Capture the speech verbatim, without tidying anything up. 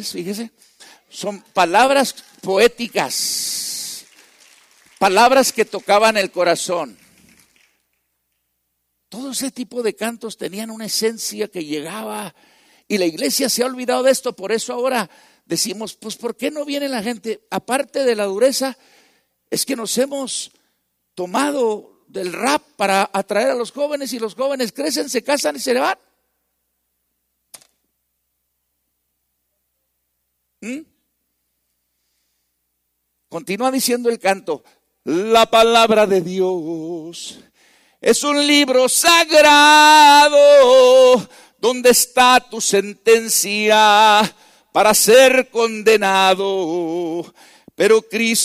musicales, fíjese. Son palabras poéticas, palabras que tocaban el corazón. Todo ese tipo de cantos tenían una esencia que llegaba, y la iglesia se ha olvidado de esto. Por eso ahora decimos, pues ¿por qué no viene la gente? Aparte de la dureza, es que nos hemos tomado del rap para atraer a los jóvenes, y los jóvenes crecen, se casan y se van. ¿Mm? Continúa diciendo el canto: la palabra de Dios es un libro sagrado donde está tu sentencia para ser condenado, pero Cristo